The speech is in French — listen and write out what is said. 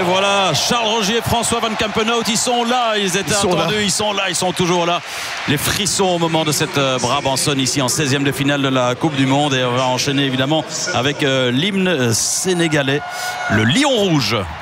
Et voilà, Charles Rogier, François Van Campenhout, ils sont là, ils étaient attendus, ils sont là, ils sont toujours là. Les frissons au moment de cette Brabançonne ici en 16e de finale de la Coupe du Monde. Et on va enchaîner évidemment avec l'hymne sénégalais, le Lion Rouge.